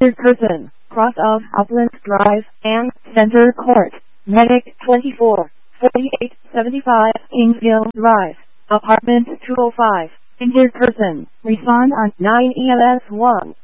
Injured person, cross of Uplands Drive and Center Court, Medic 24, 4875 Kingsville Drive, Apartment 205. Injured person, respond on 9 EMS 1.